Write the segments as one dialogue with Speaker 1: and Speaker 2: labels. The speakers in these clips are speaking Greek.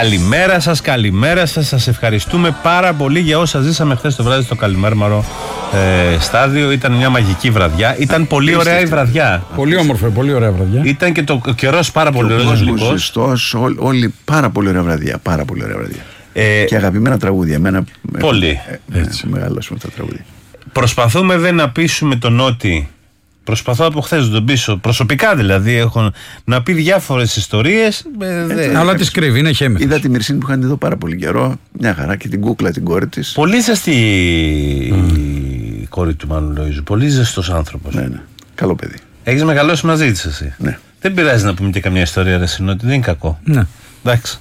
Speaker 1: Καλημέρα σας. Σας ευχαριστούμε πάρα πολύ για όσα ζήσαμε χθες το βράδυ στο Καλιμέρμαρο στάδιο. Ήταν μια μαγική βραδιά. Ήταν πολύ ωραία η βραδιά.
Speaker 2: Πολύ όμορφη, πολύ ωραία βραδιά.
Speaker 1: Ήταν και το καιρός πάρα πολύ ωραίος.
Speaker 3: Όλοι πάρα πολύ ωραία βραδιά. Πάρα πολύ ωραία βραδιά. Και αγαπημένα τραγούδια.
Speaker 1: Πολύ.
Speaker 3: Έτσι μεγάλωσαμε τα τραγούδια.
Speaker 1: Προσπαθούμε να πείσουμε τον Νότι. Προσπαθώ από χθες να τον πείσω. Προσωπικά δηλαδή έχω να πει διάφορες ιστορίες.
Speaker 2: Αλλά τις κρύβει, είναι χέμεθος.
Speaker 3: Είδα τη Μυρσίνη που είχαν εδώ πάρα πολύ καιρό. Μια χαρά και την κούκλα την κόρη της.
Speaker 1: Πολύ ζεστή η κόρη του Μάνου Λοΐζου. Πολύ ζεστός άνθρωπος.
Speaker 3: Ναι. Καλό παιδί.
Speaker 1: Έχεις μεγαλώσει μαζί της εσύ.
Speaker 3: Ναι.
Speaker 1: Δεν πειράζει να πούμε και καμιά ιστορία ρε Συνότη, δεν είναι κακό.
Speaker 2: Ναι.
Speaker 1: Εντάξει.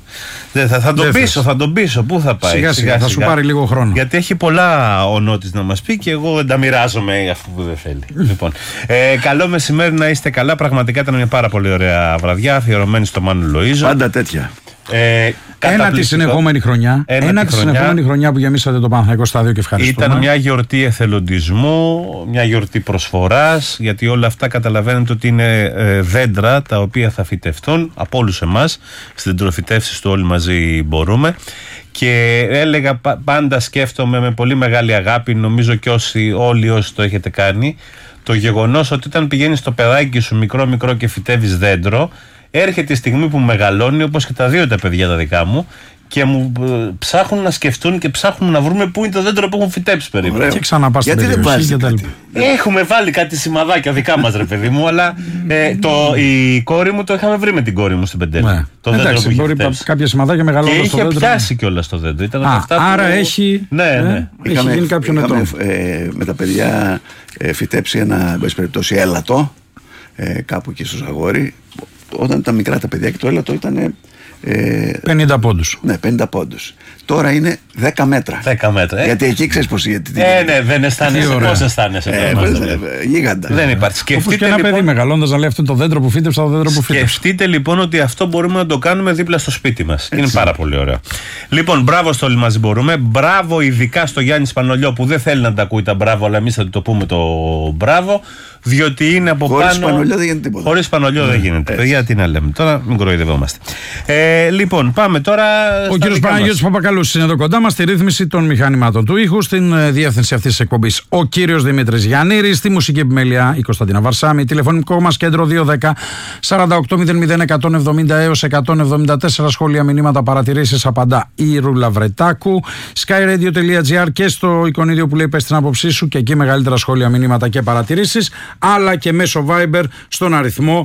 Speaker 1: Θα τον πείσω. Πού θα πάει.
Speaker 2: Σιγά, θα σου πάρει λίγο χρόνο.
Speaker 1: Γιατί έχει πολλά ο Νότης να μας πει και εγώ δεν τα μοιράζομαι αφού δεν θέλει. Λοιπόν, καλό μεσημέρι να είστε καλά. Πραγματικά ήταν μια πάρα πολύ ωραία βραδιά αφιερωμένη στο Μάνου Λοΐζο.
Speaker 3: Πάντα τέτοια.
Speaker 2: Ένατη συνεχόμενη χρονιά που γεμίσατε το Παναθηναϊκό στάδιο και ευχαριστούμε.
Speaker 1: Ήταν μια γιορτή εθελοντισμού, μια γιορτή προσφοράς, γιατί όλα αυτά καταλαβαίνετε ότι είναι δέντρα τα οποία θα φυτευτούν από όλους εμάς. Στις δεντροφυτεύσεις του όλοι μαζί μπορούμε. Και έλεγα πάντα, σκέφτομαι με πολύ μεγάλη αγάπη, νομίζω και όλοι όσοι το έχετε κάνει, το γεγονός ότι όταν πηγαίνεις στο παιδάκι σου μικρό και φυτεύεις δέντρο, έρχεται η στιγμή που μεγαλώνει, όπως και τα δύο τα παιδιά τα δικά μου, και μου ψάχνουν να σκεφτούν και ψάχνουν να βρούμε πού είναι το δέντρο που έχουν φυτέψει περίπου.
Speaker 2: Και ξαναπάς στην περιοχή.
Speaker 1: Έχουμε βάλει κάτι σημαδάκια δικά μας ρε παιδί μου, αλλά η κόρη μου το είχαμε βρει με την κόρη μου στην Πεντέλη.
Speaker 2: Ναι.
Speaker 1: Το δέντρο
Speaker 2: Εντάξει,
Speaker 1: που
Speaker 2: μπορεί κάποια σημαδάκια μεγαλώνοντας το δέντρο.
Speaker 1: Και είχε πιάσει κιόλας το δέντρο. Ήταν
Speaker 2: άρα έχει γίνει κάποιον ετών.
Speaker 3: Με τα παιδιά φυτέψει ένα, εν περιπτώσει, έλατο κάπου εκεί στο Ζαγόρι. Όταν ήταν μικρά τα παιδιά και το έλατο ήταν
Speaker 2: 50 πόντους.
Speaker 3: Ναι, 50 πόντους. Τώρα είναι 10 μέτρα.
Speaker 1: 10 μέτρα.
Speaker 3: Γιατί εκεί ξέρεις πώς είναι.
Speaker 1: Ναι, δεν αισθάνεσαι. Πώς αισθάνεσαι.
Speaker 3: Γίγαντα.
Speaker 1: Δεν υπάρχει.
Speaker 2: Όπως και ένα παιδί μεγαλώντας να λέει αυτό το δέντρο που φύτεψα, το δέντρο που φύτεψα.
Speaker 1: Σκεφτείτε λοιπόν ότι αυτό μπορούμε να το κάνουμε δίπλα στο σπίτι μας. Είναι πάρα πολύ ωραίο. Λοιπόν, μπράβο στο όλοι μαζί μπορούμε. Μπράβο ειδικά στο Γιάννη Σπανολιό που δεν θέλει να τα ακούει τα μπράβο, αλλά εμείς θα το πούμε το μπράβο. Διότι είναι από
Speaker 3: χωρίς
Speaker 1: πάνω.
Speaker 3: Πανολιό δεν γίνεται τίποτα.
Speaker 1: Χωρίς Πανολιό δεν γίνεται. Παιδιά, τι να λέμε. Τώρα μην κοροϊδευόμαστε. Λοιπόν, πάμε τώρα.
Speaker 2: Ο κύριος Παναγιώτης Παπακαλούς είναι εδώ κοντά μας στη ρύθμιση των μηχανημάτων του ήχου, στην διεύθυνση αυτής της εκπομπής. Ο κύριος Δημήτρης Γιαννήρης, στη μουσική επιμέλεια η Κωνσταντίνα Βαρσάμη, τηλεφωνικό μας κέντρο 210 4800 έως 174, σχόλια, μηνύματα, παρατηρήσεις απαντά η Ρούλα Βρετάκου. skyradio.gr και στο εικονίδιο που λέει πες την άποψή σου, και εκεί μεγαλύτερα σχόλια, μηνύματα και παρατηρήσεις, αλλά και μέσω Viber στον αριθμό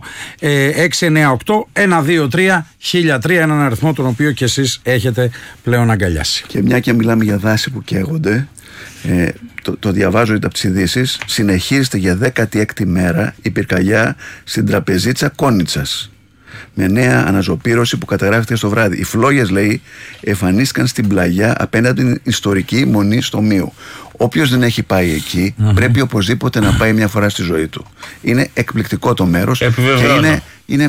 Speaker 2: 698-123-1003, έναν αριθμό τον οποίο και εσείς έχετε πλέον αγκαλιάσει.
Speaker 3: Και μια και μιλάμε για δάση που καίγονται, το διαβάζω από τις ειδήσεις, συνεχίζεται για 16η μέρα η πυρκαγιά στην τραπεζίτσα Κόνιτσας, με νέα αναζωπήρωση που καταγράφηκε στο βράδυ. Οι φλόγες, λέει, εμφανίστηκαν στην πλαγιά απέναντι την ιστορική Μονή στο Μείο. Όποιος δεν έχει πάει εκεί πρέπει οπωσδήποτε να πάει μια φορά στη ζωή του. Είναι εκπληκτικό το μέρος και είναι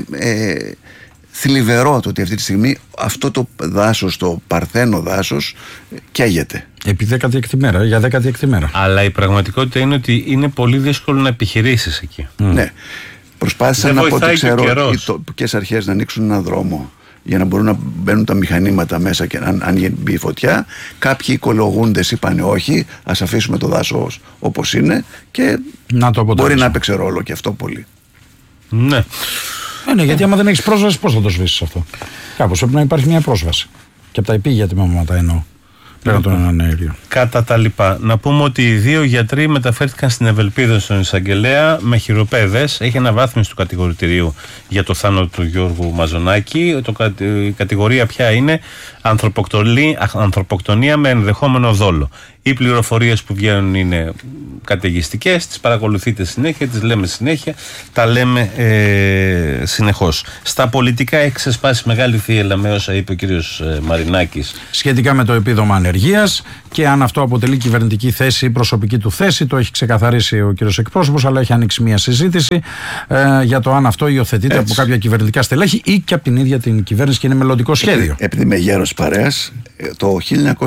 Speaker 3: θλιβερό το ότι αυτή τη στιγμή αυτό το δάσος, το παρθένο δάσος, καίγεται.
Speaker 2: Επί 16η μέρα, για 16η μέρα.
Speaker 1: Αλλά η πραγματικότητα είναι ότι είναι πολύ δύσκολο να επιχειρήσεις εκεί.
Speaker 3: Ναι. Προσπάθησαν από ό,τι ξέρω οι τοπικές αρχές να ανοίξουν ένα δρόμο για να μπορούν να μπαίνουν τα μηχανήματα μέσα και αν μπει η φωτιά. Κάποιοι οικολογούντες είπαν όχι, ας αφήσουμε το δάσος όπως είναι, και μπορεί να έπαιξε ρόλο και αυτό πολύ.
Speaker 1: Ναι.
Speaker 2: Ναι, γιατί άμα δεν έχεις πρόσβαση, πώς θα το σβήσεις αυτό? Κάπως πρέπει να υπάρχει μια πρόσβαση. Και από τα επίγεια τμήματα εννοώ. Πέραν των αναέριων.
Speaker 1: Κατά τα λοιπά, να πούμε ότι οι 2 γιατροί μεταφέρθηκαν στην Ευελπίδα στον εισαγγελέα με χειροπέδες. Έχει αναβάθμιση του κατηγορητηρίου για το θάνατο του Γιώργου Μαζονάκη. Η κατηγορία πια είναι ανθρωποκτονία με ενδεχόμενο δόλο. Οι πληροφορίες που βγαίνουν είναι καταιγιστικές, τις παρακολουθείτε συνέχεια, τις λέμε συνέχεια, τα λέμε συνεχώς. Στα πολιτικά έχει ξεσπάσει μεγάλη θύελλα με όσα είπε ο κύριος Μαρινάκης
Speaker 2: σχετικά με το επίδομα ανεργίας και αν αυτό αποτελεί κυβερνητική θέση ή προσωπική του θέση. Το έχει ξεκαθαρίσει ο κύριος εκπρόσωπος, αλλά έχει ανοίξει μια συζήτηση για το αν αυτό υιοθετείται από κάποια κυβερνητικά στελέχη ή και από την ίδια την κυβέρνηση και είναι μελλοντικό σχέδιο.
Speaker 3: Επειδή είμαι γέρος παρέας, το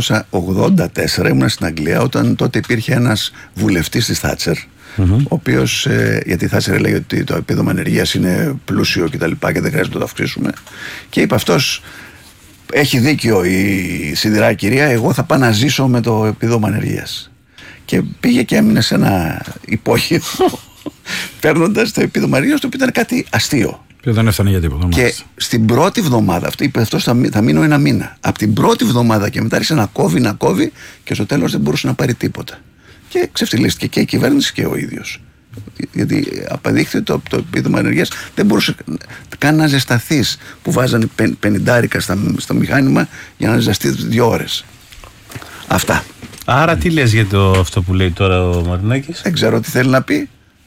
Speaker 3: 1984 ήμουν στην Αγγλία, όταν τότε υπήρχε ένας βουλευτής της Θάτσερ, ο οποίος, γιατί η Θάτσερ έλεγε ότι το επίδομα ανεργίας είναι πλούσιο και τα λοιπά και δεν χρειάζεται να το αυξήσουμε, και είπε αυτός, έχει δίκιο η σιδηρά κυρία, εγώ θα πάω να ζήσω με το επίδομα ανεργίας. Και πήγε και έμεινε σε ένα υπόγειο παίρνοντας το επίδομα ανεργίας, το οποίο ήταν κάτι αστείο.
Speaker 2: Και δεν έφτανε για τίποτα.
Speaker 3: Και στην πρώτη εβδομάδα, αυτό είπε αυτός θα μείνω ένα μήνα. Από την πρώτη εβδομάδα και μετά άρχισε να κόβει και στο τέλος δεν μπορούσε να πάρει τίποτα. Και ξεφτυλίστηκε και η κυβέρνηση και ο ίδιος. Γιατί αποδείχθηκε το επίδομα ανεργίας δεν μπορούσε καν να ζεσταθείς, που βάζανε 50 στο μηχάνημα για να ζεσταθεί 2 ώρες. Αυτά.
Speaker 1: Άρα τι λες για αυτό που λέει τώρα ο Μαρινάκης?
Speaker 3: Δεν ξέρω τι θέλει να πει.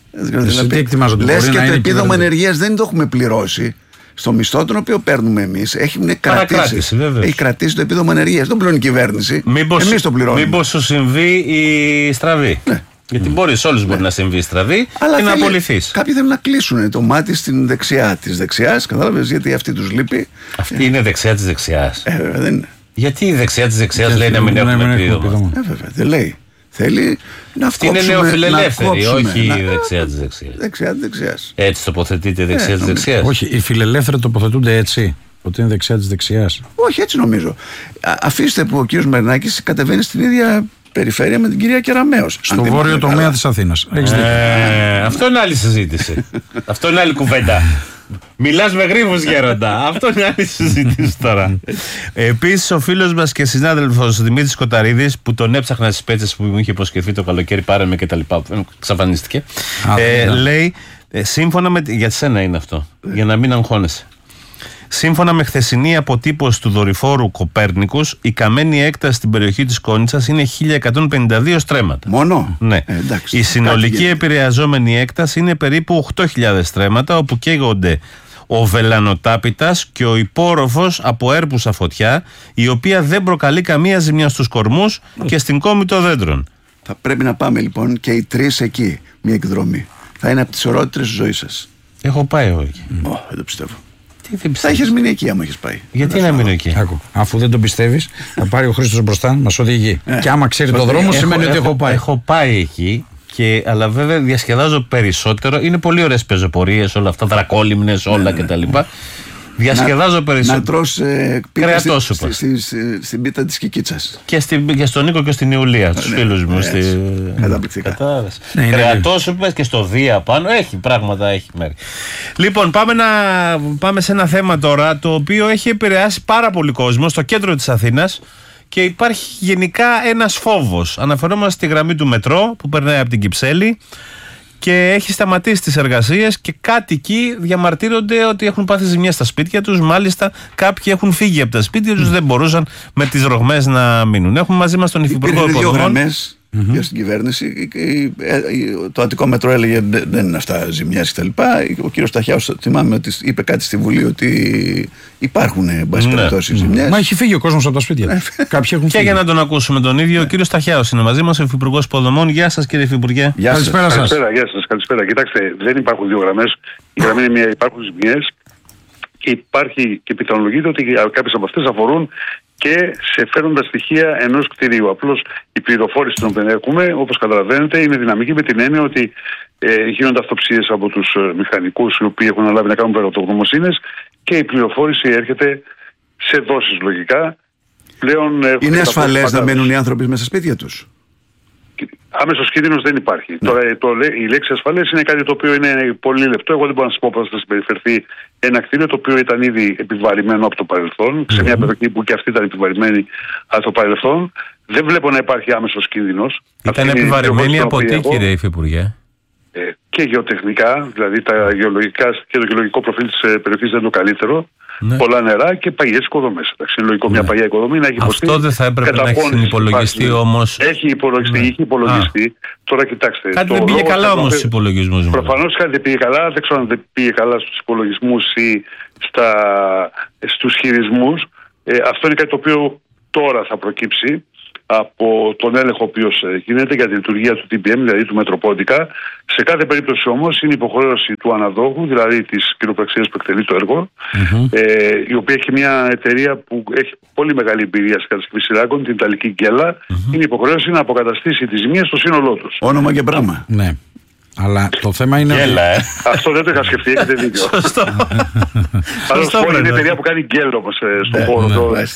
Speaker 3: Λες και το επίδομα ανεργίας δεν το έχουμε πληρώσει στο μισθό τον οποίο παίρνουμε εμείς. Έχει κρατήσει το επίδομα ανεργίας. Δεν το πληρώνει η κυβέρνηση. Εμείς το πληρώνουμε.
Speaker 1: Μήπως σου συμβεί η στραβή? Ναι. Γιατί σε όλους μπορεί να συμβεί η στραβή.
Speaker 3: Αλλά
Speaker 1: και να απολυθείς.
Speaker 3: Κάποιοι θέλουν να κλείσουν το μάτι στην δεξιά της δεξιάς. Κατάλαβες, γιατί αυτή τους λείπει.
Speaker 1: Αυτή είναι δεξιά της δεξιάς.
Speaker 3: Δεν είναι.
Speaker 1: Γιατί η δεξιά της δεξιάς λέει να μην έχουμε επίδομα?
Speaker 3: Βέβαια, δεν λέει. Θέλει να
Speaker 1: είναι νεοφιλελεύθερη, όχι η δεξιά της δεξιάς.
Speaker 3: Δεξιά της δεξιάς.
Speaker 1: Έτσι τοποθετείται η δεξιά της δεξιάς?
Speaker 2: Όχι, οι φιλελεύθεροι τοποθετούνται έτσι, ότι είναι δεξιά της δεξιάς.
Speaker 3: Όχι, έτσι νομίζω. Αφήστε που ο κύριος Μαρινάκης κατεβαίνει στην ίδια περιφέρεια με την κυρία Κεραμέως.
Speaker 2: Στο βόρειο τομέα της Αθήνας.
Speaker 1: Αυτό είναι άλλη συζήτηση. Αυτό είναι άλλη κουβέντα. Μιλάς με γρίφους, γέροντα. Αυτό είναι άλλη συζήτηση τώρα. Επίσης, ο φίλος μας και συνάδελφος Δημήτρης Κοταρίδης, που τον έψαχνα στις πέτσες που μου είχε υποσχεθεί το καλοκαίρι, πάρε με και τα λοιπά, εξαφανίστηκε, λέει, σύμφωνα με. Για σένα είναι αυτό, για να μην αγχώνεσαι. Σύμφωνα με χθεσινή αποτύπωση του δορυφόρου Κοπέρνικους, η καμένη έκταση στην περιοχή της Κόνιτσας είναι 1152 στρέμματα.
Speaker 3: Μόνο?
Speaker 1: Ναι. Η συνολική επηρεαζόμενη έκταση είναι περίπου 8.000 στρέμματα, όπου καίγονται ο βελανοτάπητας και ο υπόρροφος από έρπουσα φωτιά, η οποία δεν προκαλεί καμία ζημιά στους κορμούς και στην κόμη των δέντρων.
Speaker 3: Θα πρέπει να πάμε λοιπόν και οι 3 εκεί, μια εκδρομή. Θα είναι από τις ωραιότερες της ζωής σας.
Speaker 1: Έχω πάει εγώ εκεί.
Speaker 3: Δεν το πιστεύω. Θα είχες μείνει εκεί άμα είχες πάει.
Speaker 1: Γιατί να μείνω εκεί?
Speaker 2: Αφού δεν τον πιστεύεις, θα πάρει ο Χρήστος μπροστά, μας οδηγεί. Και άμα ξέρει τον δρόμο, σημαίνει ότι έχω πάει.
Speaker 1: Έχω πάει εκεί, αλλά βέβαια διασκεδάζω περισσότερο. Είναι πολύ ωραίες πεζοπορίες, όλα αυτά, δρακόλυμνες, όλα κτλ. Διασκεδάζω περισσότερο.
Speaker 3: Να τρως
Speaker 1: κρεατόσουπα
Speaker 3: στην πίτα της Κικίτσας.
Speaker 1: Και στον Νίκο και στην Ιουλία, τους φίλους μου.
Speaker 3: Καταπληκτικά.
Speaker 1: Κρεατόσουπες και στο Δία πάνω. Έχει πράγματα, έχει μέρη. Λοιπόν, πάμε σε ένα θέμα τώρα, το οποίο έχει επηρεάσει πάρα πολύ κόσμο στο κέντρο της Αθήνας. Και υπάρχει γενικά ένας φόβος. Αναφερόμαστε στη γραμμή του μετρό που περνάει από την Κυψέλη και έχει σταματήσει τις εργασίες και κάτοικοι διαμαρτύρονται ότι έχουν πάθει ζημιές στα σπίτια τους. Μάλιστα, κάποιοι έχουν φύγει από τα σπίτια τους, δεν μπορούσαν με τις ρογμές να μείνουν. Έχουμε μαζί μας τον Υφυπουργό Υποδομών.
Speaker 3: Για στην κυβέρνηση. Το Αττικό Μετρό έλεγε δεν είναι αυτά ζημιές κτλ. Ο κύριος Σταχιάος, θυμάμαι ότι είπε κάτι στη Βουλή ότι υπάρχουν εν πάση περιπτώσει ζημιές.
Speaker 2: Μα έχει φύγει ο κόσμος από τα σπίτια. Κάποιοι έχουν φύγει.
Speaker 1: Και για να τον ακούσουμε τον ίδιο, ο κύριος Σταχιάος είναι μαζί μας, ο Υφυπουργός Υποδομών. Γεια σας, κύριε Υφυπουργέ.
Speaker 2: Καλησπέρα σας.
Speaker 4: Καλησπέρα. Κοιτάξτε, δεν υπάρχουν 2 γραμμές. Η γραμμή είναι μία, υπάρχουν ζημιές. Υπάρχει και πιθανολογείται ότι κάποιες από αυτές αφορούν και σε φέρνοντα στοιχεία ενός κτηρίου. Απλώς η πληροφόρηση την οποία έχουμε, όπως καταλαβαίνετε, είναι δυναμική με την έννοια ότι γίνονται αυτοψίες από τους μηχανικούς οι οποίοι έχουν αναλάβει να κάνουν πραγματογνωμοσύνες και η πληροφόρηση έρχεται σε δόσεις λογικά. Πλέον
Speaker 3: είναι ασφαλές να μένουν οι άνθρωποι μέσα στα σπίτια τους?
Speaker 4: Άμεσος κίνδυνος δεν υπάρχει. Ναι. Τώρα η λέξη ασφαλές είναι κάτι το οποίο είναι πολύ λεπτό. Εγώ δεν μπορώ να σας πω πώς θα συμπεριφερθεί ένα κτίριο το οποίο ήταν ήδη επιβαρημένο από το παρελθόν, σε μια περιοχή που και αυτή ήταν επιβαρημένη από το παρελθόν. Δεν βλέπω να υπάρχει άμεσος κίνδυνος.
Speaker 1: Ήταν επιβαρημένη από τι, κύριε Υφυπουργέ?
Speaker 4: Και γεωτεχνικά, δηλαδή και το γεωλογικό προφίλ της περιοχής δεν είναι το καλύτερο. Ναι. Πολλά νερά και παγιές οικοδομές. Είναι λογικό μια παγιά οικοδομή να έχει υποστεί.
Speaker 1: Αυτό δεν θα έπρεπε να έχει συνυπολογιστεί όμως?
Speaker 4: Έχει υπολογιστεί. Τώρα κοιτάξτε.
Speaker 1: Κάτι δεν πήγε καλά όμως στους υπολογισμούς.
Speaker 4: Προφανώς κάτι δεν πήγε καλά. Δεν ξέρω αν δεν πήγε καλά στους υπολογισμούς ή στους χειρισμούς. Αυτό είναι κάτι το οποίο τώρα θα προκύψει από τον έλεγχο ο οποίος γίνεται για τη λειτουργία του TBM, δηλαδή του Μετροπόντικα. Σε κάθε περίπτωση όμως είναι υποχρέωση του αναδόχου, δηλαδή της κοινοπραξίας που εκτελεί το έργο, η οποία έχει μια εταιρεία που έχει πολύ μεγάλη εμπειρία στην κατασκευή σειράγκων, την Ιταλική Γκέλα. Είναι υποχρέωση να αποκαταστήσει τις ζημίες στο σύνολό τους.
Speaker 3: Όνομα και πράγμα.
Speaker 2: Ναι. Αλλά το θέμα είναι.
Speaker 4: Αυτό δεν το είχα σκεφτεί, έχετε δίκιο.
Speaker 1: Σωστό.
Speaker 4: Πάντως είναι εταιρεία που κάνει γκέλ όμως στον χώρο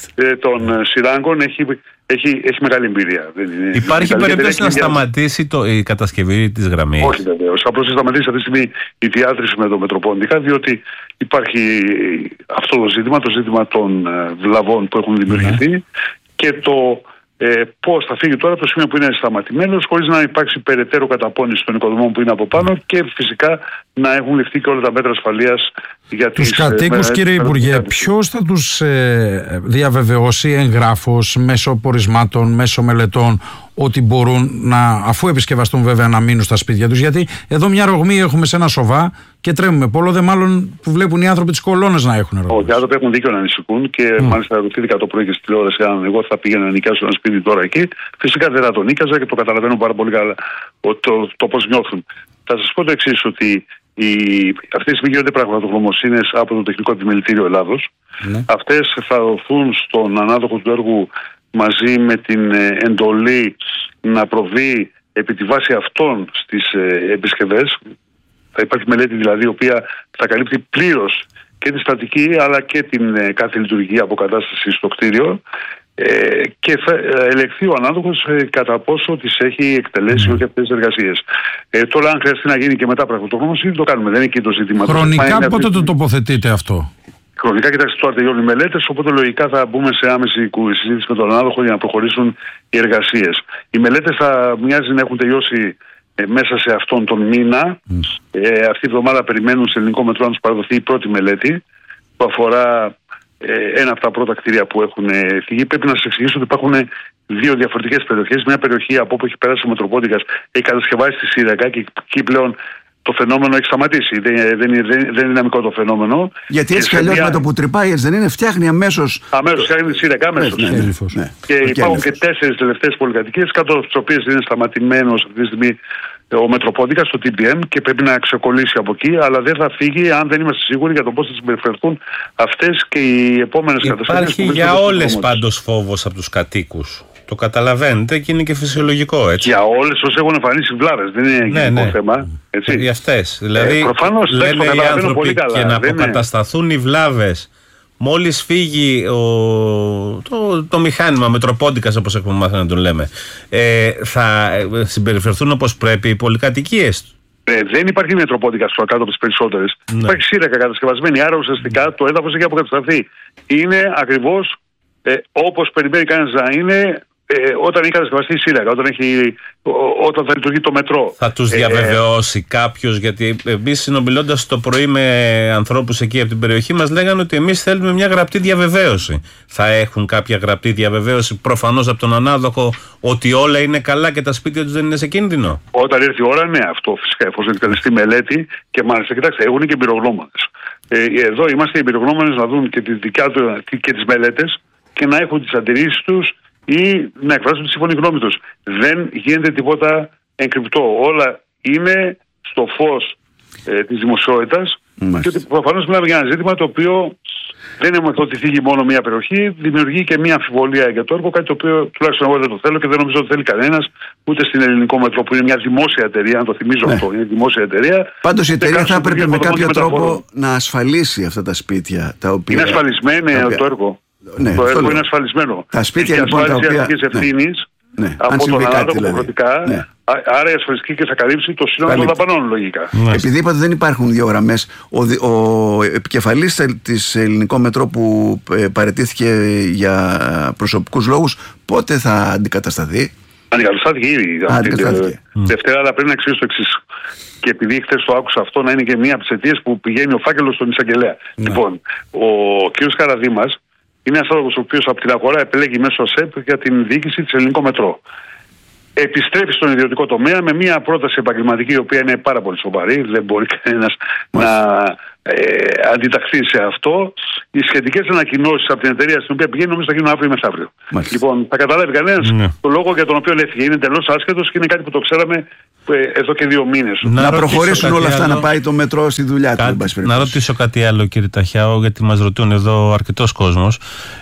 Speaker 4: των σειράγκων. Έχει μεγάλη εμπειρία.
Speaker 1: Υπάρχει περίπτωση να σταματήσει η κατασκευή της γραμμής?
Speaker 4: Όχι βεβαίως. Απλώς θα σταματήσει αυτή τη στιγμή η διάδρυση με το Μετροπόντικα, διότι υπάρχει αυτό το ζήτημα των βλαβών που έχουν δημιουργηθεί και το πώς θα φύγει τώρα από το σημείο που είναι σταματημένος, χωρίς να υπάρξει περαιτέρω καταπώνηση των οικοδομών που είναι από πάνω και φυσικά να έχουν ληφθεί και όλα τα μέτρα ασφαλείας για τους
Speaker 2: κατοίκους. Κύριε Υπουργέ, ποιος θα τους διαβεβαιώσει εγγράφως, μέσω πορισμάτων, μέσω μελετών, ότι μπορούν αφού επισκευαστούν βέβαια, να μείνουν στα σπίτια τους? Γιατί εδώ μια ρογμή έχουμε σε ένα σοβά και τρέμουμε. Πολλό δε μάλλον που βλέπουν οι άνθρωποι τις κολόνες να έχουν ρογμές.
Speaker 4: Όχι, οι άνθρωποι έχουν δίκιο να ανησυχούν και μάλιστα ρωτήθηκα το πρωί και στη τηλεόραση αν εγώ θα πήγαινα να νοικιάσω ένα σπίτι τώρα εκεί. Φυσικά δεν θα το νίκιαζα και το καταλαβαίνω πάρα πολύ καλά το πώς νιώθουν. Θα σας πω το εξής, ότι αυτή τη στιγμή γίνονται πραγματογνωμοσύνες από το Τεχνικό Επιμελητήριο Ελλάδος. Αυτές θα δοθούν στον ανάδοχο του έργου μαζί με την εντολή να προβεί επί τη βάση αυτών στις επισκευές. Θα υπάρχει μελέτη δηλαδή η οποία θα καλύπτει πλήρως και τη στατική αλλά και την κάθε λειτουργική αποκατάσταση στο κτίριο και θα ελεγχθεί ο ανάδοχος κατά πόσο τις έχει εκτελέσει όχι αυτές τις εργασίες. Τώρα αν χρειαστεί να γίνει και μετά πραγματογνωμοσύνη το κάνουμε, δεν είναι εκεί το ζήτημα.
Speaker 2: Χρονικά πότε το τοποθετείτε αυτό?
Speaker 4: Χρονικά, κοιτάξτε, τώρα τελειώνουν οι μελέτες, οπότε λογικά θα μπούμε σε άμεση συζήτηση με τον ανάδοχο για να προχωρήσουν οι εργασίες. Οι μελέτες θα μοιάζει να έχουν τελειώσει μέσα σε αυτόν τον μήνα. Αυτή η εβδομάδα περιμένουν σε ελληνικό μετρό να τους παραδοθεί η πρώτη μελέτη που αφορά ένα από τα πρώτα κτίρια που έχουν φυγεί. Πρέπει να σας εξηγήσω ότι υπάρχουν δύο διαφορετικές περιοχές. Μια περιοχή από όπου έχει περάσει ο Μετροπόντικας έχει κατασκευάσει τη Σύραγγα και εκεί πλέον το φαινόμενο έχει σταματήσει. Δεν είναι δυναμικό το φαινόμενο.
Speaker 3: Γιατί έτσι κι αλλιώς με το που τρυπάει, έτσι δεν είναι, φτιάχνει αμέσως.
Speaker 4: Αμέσως φτιάχνει τη Σύραγγα, αμέσως. Ναι. Και υπάρχουν και 4 τελευταίες πολυκατοικίες, κάτω από τις οποίες είναι σταματημένος αυτή τη στιγμή ο Μετροπόντικας στο TBM και πρέπει να ξεκολλήσει από εκεί, αλλά δεν θα φύγει αν δεν είμαστε σίγουροι για το πώς θα συμπεριφερθούν αυτές και οι επόμενες καταστάσεις.
Speaker 1: Υπάρχει για όλες πάντως φόβος από τους κατοίκους. Το καταλαβαίνετε και είναι και φυσιολογικό, έτσι. Για
Speaker 4: όλες όσες έχουν εμφανίσει βλάβες, δεν είναι γενικό θέμα. Έτσι.
Speaker 1: Για αυτές. Δηλαδή,
Speaker 4: προφανώς,
Speaker 1: λένε οι άνθρωποι και να αποκατασταθούν οι βλάβες. Μόλις φύγει το μηχάνημα Μετροπόντικας, όπως έχουμε μάθει να τον λέμε, θα συμπεριφερθούν όπως πρέπει οι πολυκατοικίες.
Speaker 4: Δεν υπάρχει Μετροπόντικας κάτω από τις περισσότερες. Υπάρχει Σύραγγα κατασκευασμένη, άρα ουσιαστικά το έδαφος έχει αποκατασταθεί. Είναι ακριβώς όπως περιμένει κανείς να είναι όταν έχει κατασκευαστεί η Σύραγγα, όταν θα λειτουργεί το μετρό.
Speaker 1: Θα τους διαβεβαιώσει κάποιος? Γιατί εμείς συνομιλώντας το πρωί με ανθρώπους εκεί από την περιοχή μας λέγανε ότι εμείς θέλουμε μια γραπτή διαβεβαίωση. Θα έχουν κάποια γραπτή διαβεβαίωση προφανώς από τον ανάδοχο ότι όλα είναι καλά και τα σπίτια τους δεν είναι σε κίνδυνο?
Speaker 4: Όταν έρθει η ώρα, ναι, αυτό φυσικά, εφόσον εκτελεστεί μελέτη και μάλιστα, κοιτάξτε, έχουν και εμπειρογνώμονες. Εδώ είμαστε οι εμπειρογνώμονες να δουν και τις μελέτες και να έχουν τις αντιρρήσεις τους ή να εκφράσουν τη σύμφωνη γνώμη τους. Δεν γίνεται τίποτα εγκρυπτό. Όλα είναι στο φως της δημοσιότητας και ότι προφανώς μιλάμε για ένα ζήτημα το οποίο δεν είναι ότι θίγει μόνο μία περιοχή, δημιουργεί και μία αμφιβολία για το έργο, κάτι το οποίο τουλάχιστον εγώ δεν το θέλω και δεν νομίζω ότι θέλει κανένας, ούτε στην Ελληνικό Μετρό που είναι μια δημόσια εταιρεία, να το θυμίζω αυτό, είναι δημόσια εταιρεία.
Speaker 3: Πάντως η εταιρεία θα έπρεπε με κάποιο τρόπο να ασφαλίσει αυτά τα σπίτια τα οποία.
Speaker 4: Είναι ασφαλισμένο το έργο.
Speaker 3: Ναι,
Speaker 4: το έργο είναι ασφαλισμένο.
Speaker 3: Τα σπίτια λοιπόν τα οποία.
Speaker 4: Από τον ανάδοχο προκριτικά. Άρα η ασφαλιστική και θα καλύψει το σύνολο των δαπανών, λογικά.
Speaker 3: Επειδή είπατε δεν υπάρχουν δύο γραμμές, ο επικεφαλής της Ελληνικό Μετρό που παραιτήθηκε για προσωπικούς λόγους, πότε θα αντικατασταθεί?
Speaker 4: Αντικαταστάθηκε ήδη. Δευτέρα, αλλά πρέπει να εξηγήσω το εξής. Και επειδή χθες το άκουσα αυτό να είναι και μία από τις αιτίες που πηγαίνει ο φάκελος στον εισαγγελέα. Λοιπόν, ο κ. Καραδήμας είναι ένας άνθρωπος ο οποίος από την αγορά επιλέγει μέσω ΑΣΕΠ για την διοίκηση της Ελληνικό Μετρό. Επιστρέφει στον ιδιωτικό τομέα με μια πρόταση επαγγελματική η οποία είναι πάρα πολύ σοβαρή. Δεν μπορεί κανένας να αντιταχθεί σε αυτό. Οι σχετικές ανακοινώσεις από την εταιρεία στην οποία πηγαίνει νομίζω θα γίνουν αύριο μεθαύριο. Λοιπόν, θα καταλάβει κανένας το λόγο για τον οποίο έφυγε. Είναι εντελώς άσχετος και είναι κάτι που το ξέραμε εδώ και 2 μήνες.
Speaker 3: Να προχωρήσουν όλα αυτά, να πάει το μετρό στη δουλειά του.
Speaker 1: Να ρωτήσω κάτι άλλο, κύριε Ταχιάου, γιατί μας ρωτούν εδώ αρκετός κόσμος.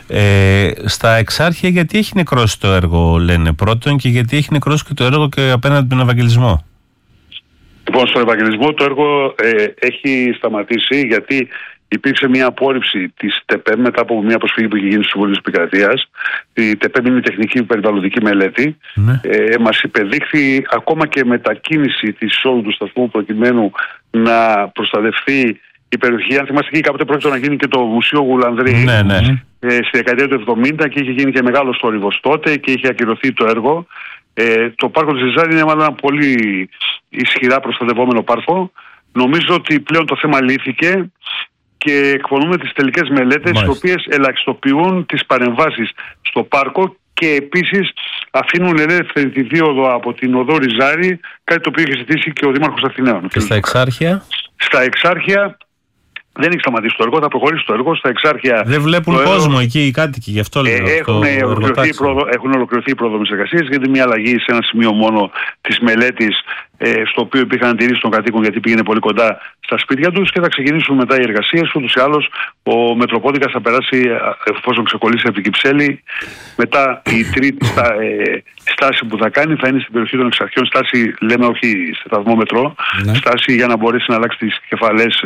Speaker 1: Στα Εξάρχεια γιατί έχει νεκρώσει το έργο, λένε πρώτον, και γιατί έχει νεκρώσει και το έργο και απέναντι τον Ευαγγελισμό?
Speaker 4: Λοιπόν, στον Ευαγγελισμό το έργο έχει σταματήσει γιατί υπήρξε μια απόρριψη της ΤΕΠΕΜ μετά από μια προσφυγή που είχε γίνει στους Συμβουλίους Επικρατείας. Η ΤΕΠΕΜ είναι η τεχνική περιβαλλοντική μελέτη. Μας υπεδείχθη ακόμα και μετακίνηση της εισόδου του σταθμού προκειμένου να προστατευτεί η περιοχή. Αν θυμάστε, εκεί κάποτε πρόκειται να γίνει και το Μουσείο Γουλανδρή στη δεκαετία του 70 και είχε γίνει και μεγάλος θόρυβος τότε και είχε ακυρωθεί το έργο. Το πάρκο της Ζιζάρη είναι μάλλον ένα πολύ ισχυρά προστατευόμενο πάρκο. Νομίζω ότι πλέον το θέμα λύθηκε και εκπονούμε τις τελικές μελέτες, οι οποίες ελαχιστοποιούν τις παρεμβάσεις στο πάρκο και επίσης αφήνουν ελεύθερη τη δίωδο από την οδό Ριζάρη, κάτι το οποίο είχε ζητήσει και ο Δήμαρχος Αθηναίων.
Speaker 1: Και στα Εξάρχεια?
Speaker 4: Στα Εξάρχεια δεν έχει σταματήσει το έργο, θα προχωρήσει το έργο. Στα Εξάρχεια
Speaker 1: δεν βλέπουν κόσμο εκεί οι κάτοικοι, γι' αυτό λέω.
Speaker 4: Έχουν ολοκληρωθεί οι πρόδρομες εργασίες, γιατί μια αλλαγή σε ένα σημείο μόνο της μελέτης, στο οποίο υπήρχαν αντιρρήσεις των κατοίκων γιατί πήγαινε πολύ κοντά στα σπίτια τους, και θα ξεκινήσουν μετά οι εργασίες. Ούτως ή άλλως ο Μετροπόντικας θα περάσει, εφόσον ξεκολλήσει από την Κυψέλη. Μετά η τρίτη στάση που θα κάνει θα είναι στην περιοχή των Εξαρχείων. Στάση, λέμε, όχι σταθμό μετρό, στάση για να μπορέσει να αλλάξει τις κεφαλές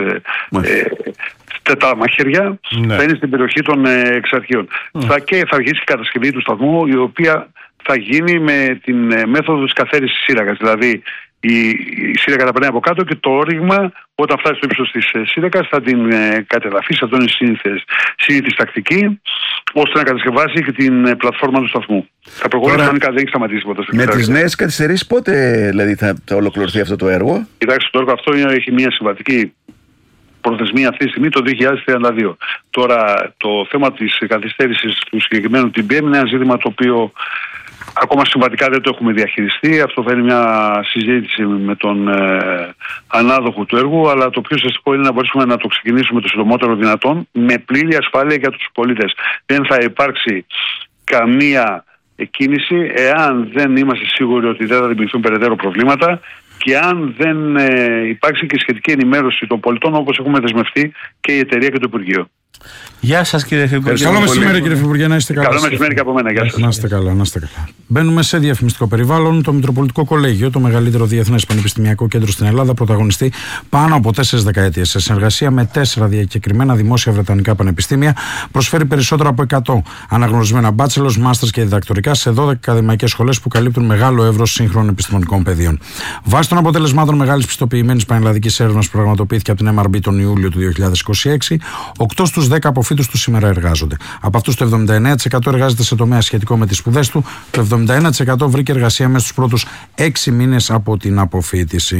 Speaker 4: τα μαχαίρια, θα είναι στην περιοχή των Εξαρχείων. Και θα αρχίσει η κατασκευή του σταθμού, η οποία θα γίνει με την μέθοδο της καθαίρεσης σύραγγας. Δηλαδή η σύραγγα θα περνάει από κάτω και το όριγμα, όταν φτάσει στο ύψος της σύραγγας, θα την κατεδαφίσει. Αυτό είναι συνήθις τακτική, ώστε να κατασκευάσει και την πλατφόρμα του σταθμού. Θα προχωρήσει κανονικά, δεν έχει σταματήσει ποτέ.
Speaker 3: Με τις νέες καθυστερήσεις πότε δηλαδή θα ολοκληρωθεί αυτό το έργο?
Speaker 4: Κοιτάξτε, το έργο αυτό έχει μια συμβατική προθεσμία αυτή τη στιγμή το 2032. Τώρα το θέμα της καθυστέρησης του συγκεκριμένου TBM είναι ένα ζήτημα το οποίο ακόμα συμβατικά δεν το έχουμε διαχειριστεί. Αυτό θα είναι μια συζήτηση με τον ανάδοχο του έργου, αλλά το πιο ουσιαστικό είναι να μπορέσουμε να το ξεκινήσουμε το συντομότερο δυνατόν με πλήρη ασφάλεια για τους πολίτες. Δεν θα υπάρξει καμία κίνηση εάν δεν είμαστε σίγουροι ότι δεν θα δημιουργηθούν περαιτέρω προβλήματα και αν δεν υπάρξει και σχετική ενημέρωση των πολιτών, όπως έχουμε δεσμευτεί και η εταιρεία και το Υπουργείο.
Speaker 1: Γεια σας, κύριε Υφυπουργέ.
Speaker 2: Καλό μεσημέρι, κύριε Υφυπουργέ, να είστε καλά.
Speaker 4: Καλό μεσημέρι και από μένα. Γεια σας.
Speaker 2: Να είστε καλά, να είστε καλά. Μπαίνουμε σε διαφημιστικό περιβάλλον. Το Μητροπολιτικό Κολέγιο, το μεγαλύτερο διεθνές πανεπιστημιακό κέντρο στην Ελλάδα, πρωταγωνιστεί πάνω από 4 δεκαετίες. Σε συνεργασία με 4 διακεκριμένα δημόσια βρετανικά πανεπιστήμια, προσφέρει περισσότερα από 100 αναγνωρισμένα bachelors, masters και διδακτορικά σε 12 ακαδημαϊκές σχολές που καλύπτουν μεγάλο εύρος σύγχρονων επιστημονικών πεδίων. Βάσει των αποτελεσμάτων μεγάλης πιστοποιημένης πανελλαδικής έρευνας που πραγματοποιήθηκε από την MRB τον Ιούλιο του 2026, 8 στους 10 αποφύτους του σήμερα εργάζονται. Από αυτούς το 79% εργάζεται σε τομέα σχετικό με τις σπουδές του, το 71% βρήκε εργασία μέσα στους πρώτους 6 μήνες από την αποφοίτηση.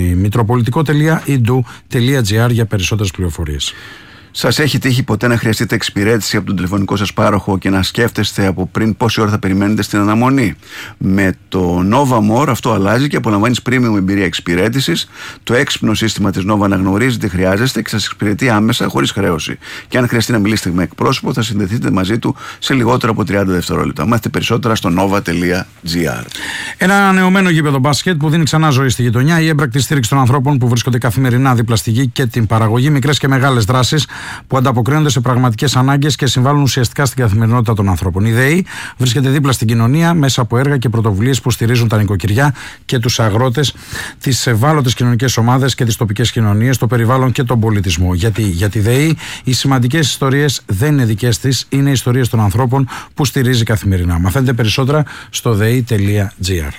Speaker 2: Μητροπολιτικό.edu.gr για περισσότερες πληροφορίες.
Speaker 3: Σας έχει τύχει ποτέ να χρειαστείτε εξυπηρέτηση από τον τηλεφωνικό σας πάροχο και να σκέφτεστε από πριν πόση ώρα θα περιμένετε στην αναμονή? Με το Nova More αυτό αλλάζει και απολαμβάνεις premium εμπειρία εξυπηρέτησης. Το έξυπνο σύστημα της Nova αναγνωρίζει τι χρειάζεστε και σας εξυπηρετεί άμεσα χωρίς χρέωση. Και αν χρειαστεί να μιλήσετε με εκπρόσωπο, θα συνδεθείτε μαζί του σε λιγότερο από 30 δευτερόλεπτα. Μάθετε περισσότερα στο nova.gr.
Speaker 2: Ένα ανανεωμένο γήπεδο μπάσκετ που δίνει ξανά ζωή στη γειτονιά, η έμπρακτη στήριξη των ανθρώπων που βρίσκονται καθημερινά δίπλα στη γη και την παραγωγή, μικρές και μεγάλες δράσεις που ανταποκρίνονται σε πραγματικές ανάγκες και συμβάλλουν ουσιαστικά στην καθημερινότητα των ανθρώπων. Η ΔΕΗ βρίσκεται δίπλα στην κοινωνία μέσα από έργα και πρωτοβουλίες που στηρίζουν τα νοικοκυριά και τους αγρότες, τις ευάλωτες κοινωνικές ομάδες και τις τοπικές κοινωνίες, το περιβάλλον και τον πολιτισμό. Γιατί για τη ΔΕΗ οι σημαντικές ιστορίες δεν είναι δικές της, είναι ιστορίες των ανθρώπων που στηρίζει καθημερινά. Μαθαίνετε περισσότερα στο dei.gr.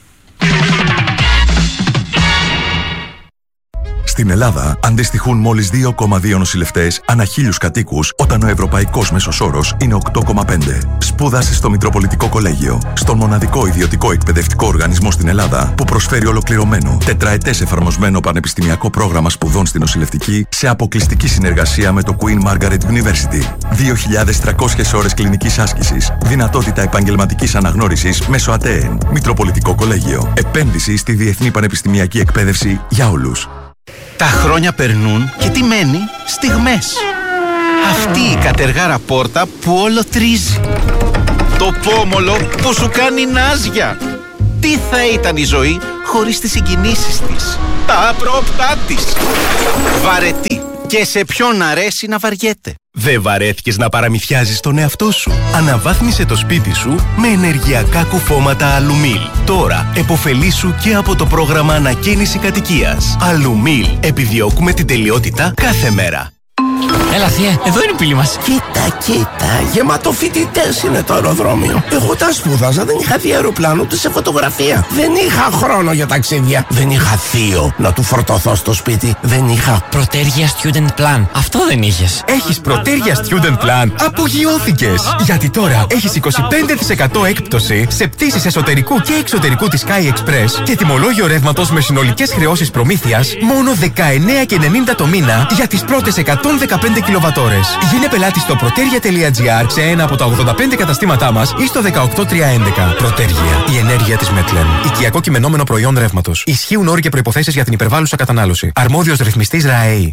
Speaker 5: Στην Ελλάδα αντιστοιχούν μόλις 2,2 νοσηλευτές ανά 1.000 κατοίκους, όταν ο ευρωπαϊκός μέσος όρος είναι 8,5. Σπούδασε στο Μητροπολιτικό Κολέγιο, στον μοναδικό ιδιωτικό εκπαιδευτικό οργανισμό στην Ελλάδα που προσφέρει ολοκληρωμένο, τετραετές εφαρμοσμένο πανεπιστημιακό πρόγραμμα σπουδών στην νοσηλευτική σε αποκλειστική συνεργασία με το Queen Margaret University. 2.300 ώρες κλινικής άσκησης, δυνατότητα επαγγελματικής αναγνώρισης μέσω ΑΤΕΕΝ. Μητροπολιτικό Κολέγιο. Επένδυση στη διεθνή πανεπιστημιακή εκπαίδευση για όλους.
Speaker 6: Τα χρόνια περνούν και τι μένει? Στιγμές. Αυτή η κατεργάρα πόρτα που όλο τρίζει. Το πόμολο που σου κάνει νάζια. Τι θα ήταν η ζωή χωρίς τις συγκινήσεις της, τα απρόπτά της. Βαρετή. Και σε ποιον αρέσει να βαριέται.
Speaker 7: Δεν βαρέθηκες να παραμυθιάζεις τον εαυτό σου? Αναβάθμισε το σπίτι σου με ενεργειακά κουφώματα Αλουμίλ. Τώρα επωφελήσου και από το πρόγραμμα ανακαίνιση κατοικίας. Αλουμίλ. Επιδιώκουμε την τελειότητα κάθε μέρα.
Speaker 8: Έλα θεία, εδώ είναι η πύλη μας.
Speaker 9: Κοίτα, γεμάτο φοιτητές είναι το αεροδρόμιο. Εγώ τα σπούδαζα, δεν είχα δει αεροπλάνο ούτε σε φωτογραφία. Δεν είχα χρόνο για ταξίδια. Δεν είχα θείο να του φορτωθώ στο σπίτι. Δεν είχα
Speaker 8: Πρωτέργεια Student Plan. Αυτό δεν είχες.
Speaker 7: Έχεις Πρωτέργεια Student Plan? Απογειώθηκες! Γιατί τώρα έχεις 25% έκπτωση σε πτήσεις εσωτερικού και εξωτερικού της Sky Express και τιμολόγιο ρεύματος με συνολικές χρεώσεις προμήθειας μόνο 19,90 το μήνα για τις πρώτες 115 κιλοβατόρες. Γίνε πελάτη στο proteria.gr σε ένα από τα 85 καταστήματά μας ή στο 18311. Πρωτέργεια. Η ενέργεια της Μέτλεν. Οικιακό κειμενόμενο προϊόν ρεύματος. Ισχύουν όροι και προϋποθέσεις για την υπερβάλλουσα κατανάλωση. Αρμόδιος ρυθμιστής ΡΑΕΗ.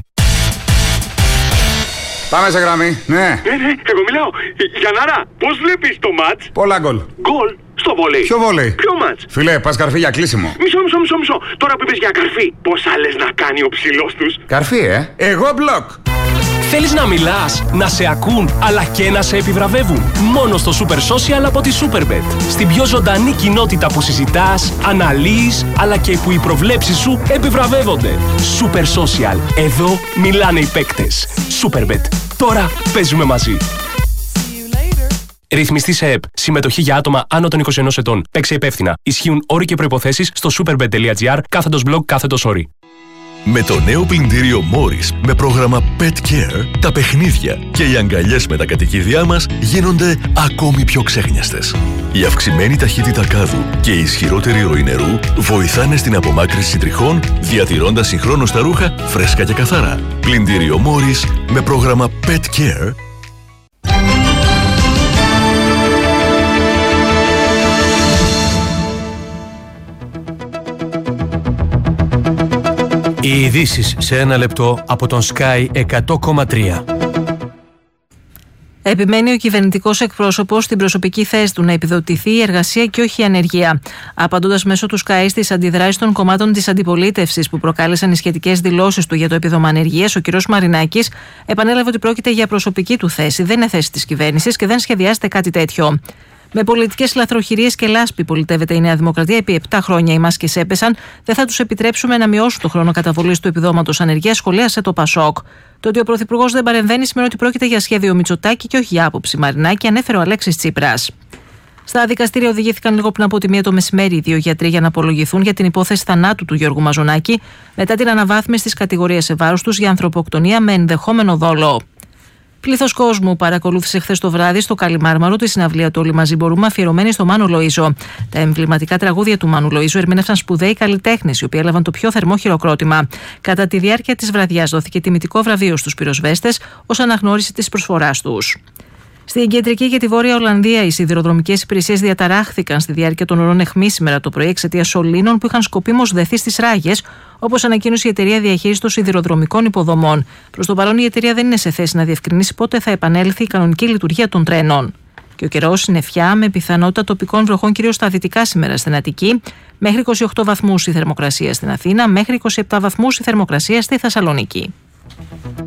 Speaker 10: Πάμε σε γραμμή. Ναι.
Speaker 11: Εγώ μιλάω. Γιαννάρα, πώς βλέπεις το μάτς?
Speaker 10: Πολλά γκολ.
Speaker 11: Γκολ στο βολέι.
Speaker 10: Ποιο βολέι?
Speaker 11: Ποιο μάτς?
Speaker 10: Φίλε, πας καρφί για κλείσιμο.
Speaker 11: Μισό. Τώρα που είπες για καρφί, πόσα λες να κάνει ο ψηλός τους?
Speaker 10: Καρφί, Εγώ μπλοκ.
Speaker 12: Θέλεις να μιλάς, να σε ακούν, αλλά και να σε επιβραβεύουν? Μόνο στο Super Social από τη Superbet. Στην πιο ζωντανή κοινότητα που συζητάς, αναλύεις, αλλά και που οι προβλέψεις σου επιβραβεύονται. Super Social. Εδώ μιλάνε οι παίκτες. Superbet. Τώρα παίζουμε μαζί. Ρυθμιστή σε ΕΠ. Συμμετοχή για άτομα άνω των 21 ετών. Παίξε υπεύθυνα. Ισχύουν όροι και προϋποθέσεις στο superbet.gr/blog/όροι.
Speaker 5: Με το νέο πλυντήριο Morris με πρόγραμμα Pet Care, τα παιχνίδια και οι αγκαλιές με τα κατοικίδια μας γίνονται ακόμη πιο ξέχνιαστες. Η αυξημένη ταχύτητα κάδου και η ισχυρότερη ροή νερού βοηθάνε στην απομάκρυνση τριχών, διατηρώντας συγχρόνως τα ρούχα φρέσκα και καθαρά. Πλυντήριο Morris με πρόγραμμα Pet Care.
Speaker 12: Οι ειδήσεις σε ένα λεπτό από τον Sky 100,3.
Speaker 13: Επιμένει ο κυβερνητικός εκπρόσωπος στην προσωπική θέση του να επιδοτηθεί η εργασία και όχι η ανεργία. Απαντώντας μέσω του Sky στις αντιδράσεις των κομμάτων της αντιπολίτευσης που προκάλεσαν οι σχετικές δηλώσεις του για το επίδομα ανεργίας, ο κ. Μαρινάκης επανέλαβε ότι πρόκειται για προσωπική του θέση, δεν είναι θέση της κυβέρνησης και δεν σχεδιάζεται κάτι τέτοιο. Με πολιτικές λαθροχειρίες και λάσπη πολιτεύεται η Νέα Δημοκρατία. Επί 7 χρόνια οι μάσκες έπεσαν. Δεν θα τους επιτρέψουμε να μειώσουν το χρόνο καταβολής του επιδόματος ανεργίας, σχολίασε το ΠΑΣΟΚ. Το ότι ο Πρωθυπουργός δεν παρεμβαίνει σημαίνει ότι πρόκειται για σχέδιο Μητσοτάκη και όχι για άποψη Μαρινάκη, ανέφερε ο Αλέξης Τσίπρας. Στα δικαστήρια οδηγήθηκαν λίγο πριν από τη 1 το μεσημέρι οι 2 γιατροί για να απολογηθούν για την υπόθεση θανάτου του Γιώργου Μαζονάκη μετά την αναβάθμιση της κατηγορίας σε βάρος τους για ανθρωποκτονία με ενδεχόμενο δόλο. Πλήθος κόσμου παρακολούθησε χθες το βράδυ στο Καλιμάρμαρο τη συναυλία του Όλοι Μαζί Μπορούμε, αφιερωμένη στο Μάνο Λοΐζο. Τα εμβληματικά τραγούδια του Μάνου Λοΐζου ερμήνευσαν σπουδαίοι καλλιτέχνες, οι οποίοι έλαβαν το πιο θερμό χειροκρότημα. Κατά τη διάρκεια της βραδιάς δόθηκε τιμητικό βραβείο στους πυροσβέστες ως αναγνώριση της προσφοράς τους. Στην κεντρική και τη βόρεια Ολλανδία, οι σιδηροδρομικές υπηρεσίες διαταράχθηκαν στη διάρκεια των ωρών αιχμής σήμερα το πρωί εξαιτίας σωλήνων που είχαν σκοπίμως δεθεί στις ράγες, όπως ανακοίνωσε η εταιρεία διαχείρισης των σιδηροδρομικών υποδομών. Προς το παρόν, η εταιρεία δεν είναι σε θέση να διευκρινίσει πότε θα επανέλθει η κανονική λειτουργία των τρένων. Και ο καιρός συννεφιά με πιθανότητα τοπικών βροχών κυρίως στα δυτικά σήμερα στην Αττική, μέχρι 28 βαθμούς η θερμοκρασία στην Αθήνα, μέχρι 27 βαθμούς η θερμοκρασία στη Θεσσαλονίκη.